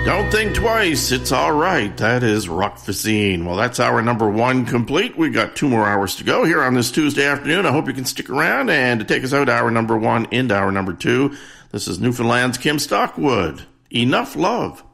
Don't think twice, it's all right. That is Rockfacine. Well, that's hour number 1 complete. We got 2 more hours to go here on this Tuesday afternoon. I hope you can stick around and to take us out hour number 1 into hour number 2. This is Newfoundland's Kim Stockwood. Enough Love.